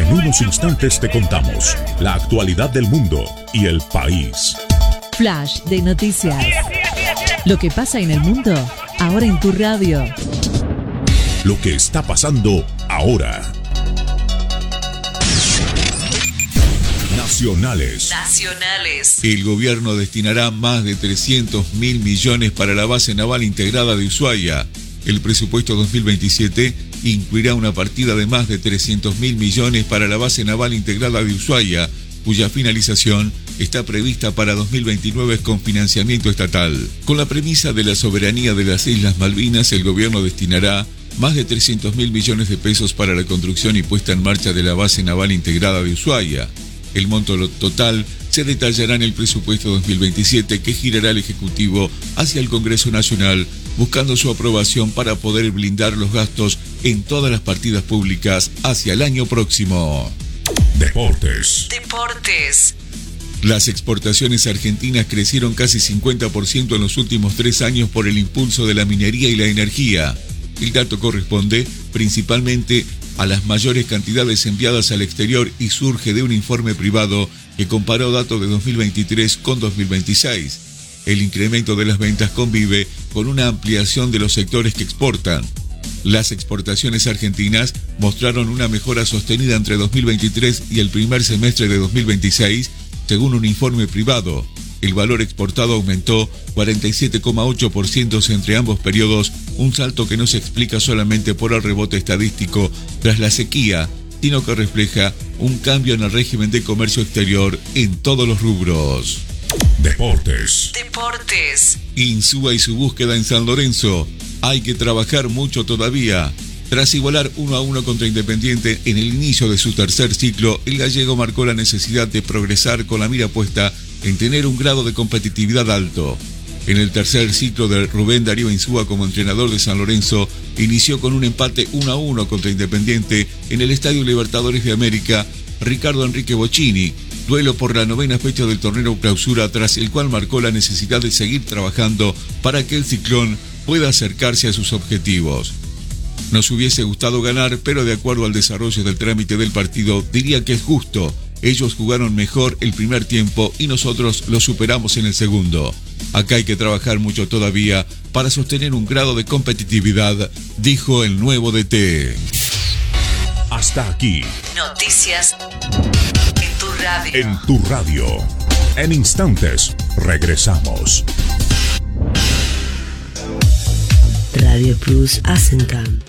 En unos instantes te contamos la actualidad del mundo y el país. Flash de noticias. Lo que pasa en el mundo, ahora en tu radio. Lo que está pasando ahora. Nacionales. El gobierno destinará más de 300.000 millones para la base naval integrada de Ushuaia. El presupuesto 2027 incluirá una partida de más de 300.000 millones para la base naval integrada de Ushuaia, cuya finalización está prevista para 2029 con financiamiento estatal. Con la premisa de la soberanía de las Islas Malvinas, el gobierno destinará más de 300.000 millones de pesos para la construcción y puesta en marcha de la base naval integrada de Ushuaia. El monto total se detallará en el presupuesto 2027 que girará el Ejecutivo hacia el Congreso Nacional, buscando su aprobación para poder blindar los gastos en todas las partidas públicas hacia el año próximo. Deportes. Las exportaciones argentinas crecieron casi 50% en los últimos 3 años por el impulso de la minería y la energía. El dato corresponde principalmente a las mayores cantidades enviadas al exterior y surge de un informe privado que comparó datos de 2023 con 2026. El incremento de las ventas convive con una ampliación de los sectores que exportan. Las exportaciones argentinas mostraron una mejora sostenida entre 2023 y el primer semestre de 2026, según un informe privado. El valor exportado aumentó 47,8% entre ambos periodos, un salto que no se explica solamente por el rebote estadístico tras la sequía, sino que refleja un cambio en el régimen de comercio exterior en todos los rubros. Deportes. Insúa y su búsqueda en San Lorenzo. Hay que trabajar mucho todavía. Tras igualar 1-1 contra Independiente en el inicio de su tercer ciclo, el gallego marcó la necesidad de progresar con la mira puesta en tener un grado de competitividad alto. En el tercer ciclo de Rubén Darío Insúa como entrenador de San Lorenzo, inició con un empate 1-1 contra Independiente en el Estadio Libertadores de América Ricardo Enrique Bocchini, duelo por la 9ª fecha del torneo clausura, tras el cual marcó la necesidad de seguir trabajando para que el Ciclón pueda acercarse a sus objetivos. Nos hubiese gustado ganar, pero de acuerdo al desarrollo del trámite del partido, diría que es justo. Ellos jugaron mejor el primer tiempo y nosotros lo superamos en el segundo. Acá hay que trabajar mucho todavía para sostener un grado de competitividad, dijo el nuevo DT. Hasta aquí. Noticias en tu radio. En tu radio. En instantes, regresamos. Radio Plus Asencan.